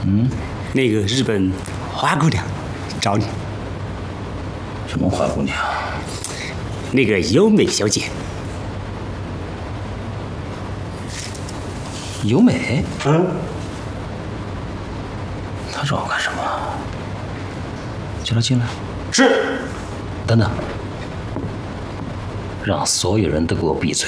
那个日本花姑娘找你。 什么花姑娘？ 那个优美小姐。 由美？她找我干什么？叫她进来。 是。 等等，让所有人都给我闭嘴。